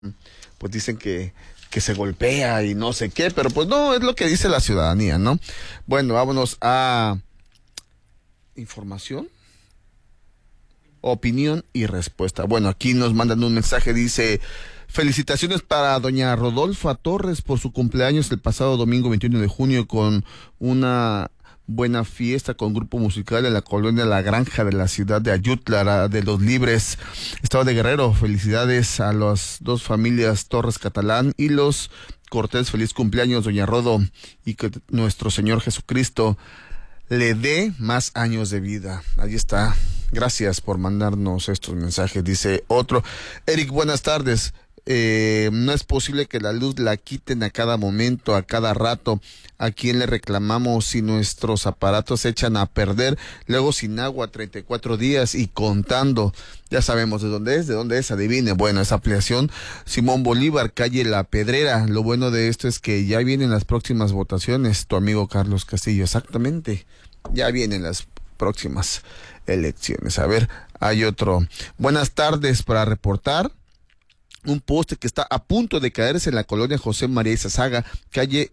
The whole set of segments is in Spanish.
pues dicen que se golpea y no sé qué, pero pues no, es lo que dice la ciudadanía, ¿no? Bueno, vámonos a información, opinión y respuesta. Bueno, aquí nos mandan un mensaje, dice: felicitaciones para doña Rodolfa Torres por su cumpleaños el pasado domingo 21 de junio con una buena fiesta con grupo musical en la colonia La Granja de la ciudad de Ayutla de los Libres, estado de Guerrero. Felicidades a las dos familias Torres Catalán y los Cortés. Feliz cumpleaños, doña Rodo, y que nuestro Señor Jesucristo le dé más años de vida. Ahí está. Gracias por mandarnos estos mensajes. Dice otro: Eric, buenas tardes. No es posible que la luz la quiten a cada momento, a cada rato. ¿A quién le reclamamos si nuestros aparatos se echan a perder? Luego sin agua 34 días y contando. Ya sabemos de dónde es, adivine. Bueno, esa ampliación Simón Bolívar, calle La Pedrera. Lo bueno de esto es que ya vienen las próximas votaciones. Tu amigo Carlos Castillo, exactamente. Ya vienen las próximas elecciones. A ver, hay otro. Buenas tardes, para reportar un poste que está a punto de caerse en la colonia José María Izazaga, calle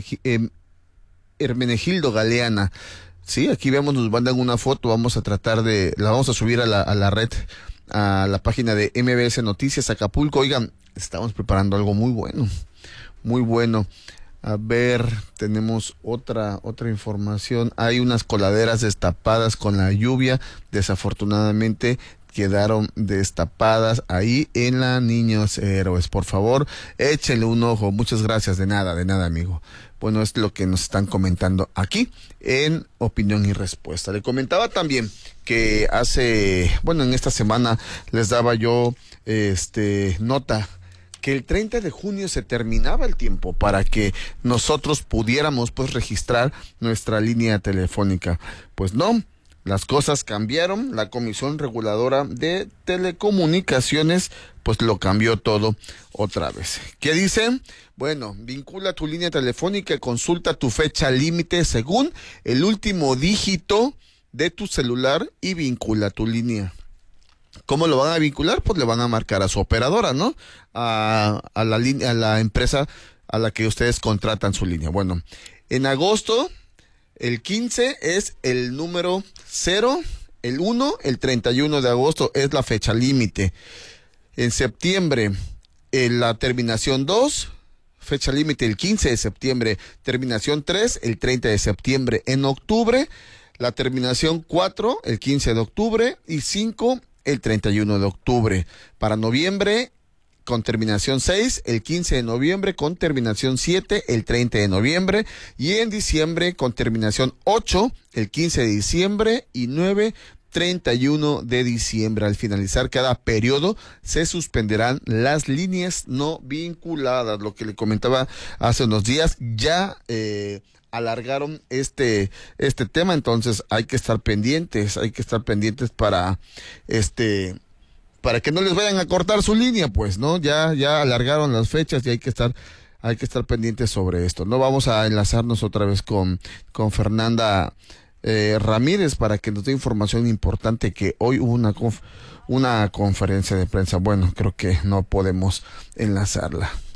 Hermenegildo Galeana. Sí, aquí vemos, nos mandan una foto, vamos a tratar la vamos a subir a la red, a la página de MBS Noticias Acapulco. Oigan, estamos preparando algo muy bueno, muy bueno. A ver, tenemos otra información. Hay unas coladeras destapadas con la lluvia, desafortunadamente quedaron destapadas ahí en la Niños Héroes. Por favor, échenle un ojo. Muchas gracias. De nada, amigo. Bueno, es lo que nos están comentando aquí en Opinión y Respuesta. Le comentaba también que en esta semana les daba yo nota que el 30 de junio se terminaba el tiempo para que nosotros pudiéramos pues registrar nuestra línea telefónica. Pues no, las cosas cambiaron. La Comisión Reguladora de Telecomunicaciones pues lo cambió todo otra vez. ¿Qué dicen? Bueno, vincula tu línea telefónica y consulta tu fecha límite según el último dígito de tu celular y vincula tu línea. ¿Cómo lo van a vincular? Pues le van a marcar a su operadora, ¿no? A la empresa a la que ustedes contratan su línea. Bueno, en agosto, el 15 es el número 0, el 1, el 31 de agosto es la fecha límite. En septiembre, la terminación 2, fecha límite el 15 de septiembre. Terminación 3, el 30 de septiembre. En octubre, la terminación 4, el 15 de octubre. Y 5, el 31 de octubre. Para noviembre, con terminación 6, el 15 de noviembre, con terminación 7, el 30 de noviembre, y en diciembre, con terminación 8, el 15 de diciembre, y 9, 31 de diciembre. Al finalizar cada periodo, se suspenderán las líneas no vinculadas. Lo que le comentaba hace unos días, ya alargaron este tema, entonces hay que estar pendientes para que no les vayan a cortar su línea, pues, ¿no? Ya alargaron las fechas y hay que estar pendientes sobre esto. No, vamos a enlazarnos otra vez con Fernanda Ramírez para que nos dé información importante, que hoy hubo una conferencia de prensa. Bueno, creo que no podemos enlazarla.